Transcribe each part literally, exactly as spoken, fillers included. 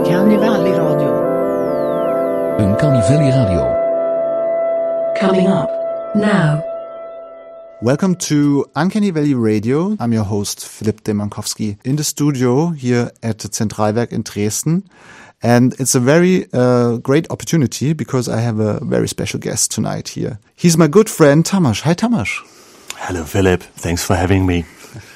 Uncanny Valley Radio. Uncanny Valley Radio. Coming up now. Welcome to Uncanny Valley Radio. I'm your host, Philipp Demankowski, in the studio here at the Zentralwerk in Dresden. And it's a very uh, great opportunity because I have a very special guest tonight here. He's my good friend, Tamas. Hi, Tamas. Hello, Philip. Thanks for having me.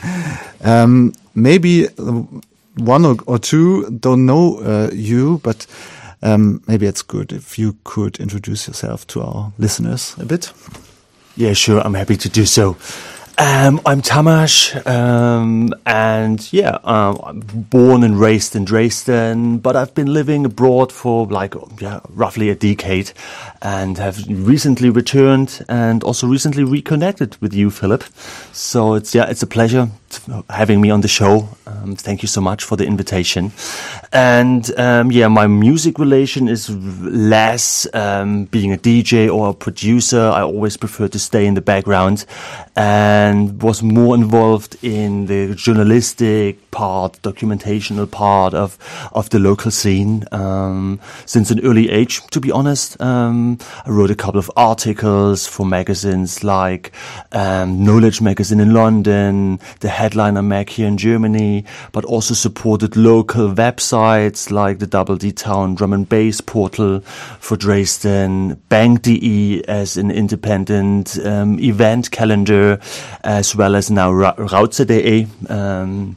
um, maybe one or, or two don't know uh, you, but um, maybe it's good if you could introduce yourself to our listeners a bit. Yeah, sure. I'm happy to do so. Um, I'm Tamas, um, and yeah, um, I'm born and raised in Dresden, but I've been living abroad for like yeah, roughly a decade, and have recently returned and also recently reconnected with you, Philip. So it's yeah, it's a pleasure having me on the show. Um, thank you so much for the invitation. And um, yeah, my music relation is less um, being a D J or a producer. I always prefer to stay in the background, and was more involved in the journalistic part, documentational part of of the local scene um, since an early age. To be honest, um, I wrote a couple of articles for magazines like um, Knowledge Magazine in London, the Headliner Mag here in Germany, but also supported local websites like the Double D Town Drum and Bass portal for Dresden, Bank dot de as an independent um, event calendar, as well as now Rauze dot de. Um,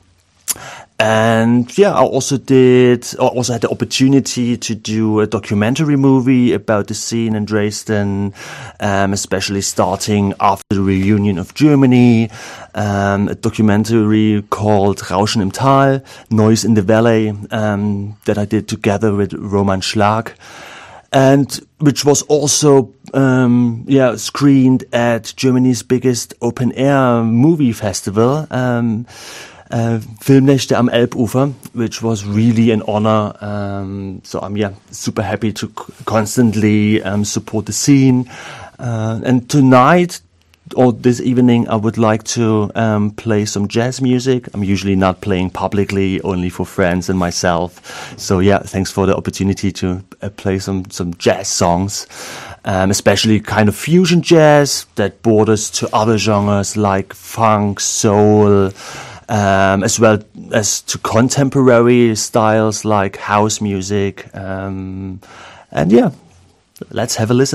And yeah, I also did, I also had the opportunity to do a documentary movie about the scene in Dresden, um, especially starting after the reunion of Germany, um, a documentary called Rauschen im Tal, Noise in the Valley, um, that I did together with Roman Schlag, and which was also um, yeah screened at Germany's biggest open-air movie festival, um, Uh, Filmnächte am Elbufer, which was really an honor. Um, so I'm yeah super happy to c- constantly um, support the scene. Uh, and tonight or this evening, I would like to um, play some jazz music. I'm usually not playing publicly, only for friends and myself. So yeah, thanks for the opportunity to uh, play some some jazz songs. Um, especially kind of fusion jazz that borders to other genres like funk, soul, Um, as well as to contemporary styles like house music. Um, and yeah, let's have a listen.